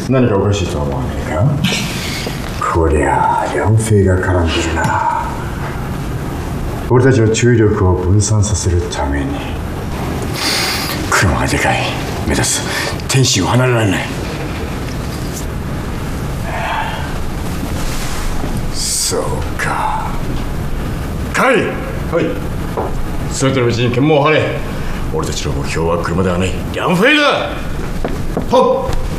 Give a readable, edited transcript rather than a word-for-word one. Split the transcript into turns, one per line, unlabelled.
何かおかしいとは思わねえか。こりゃあヤンフェイが絡んでるな。俺たちの注意力を分散させるために。車がでかい。目指す天使を離れられない。そうか。カイ。はい。全ての道に剣門を張れ。俺たちの目標は車ではない、ヤンフェイだ。はっ。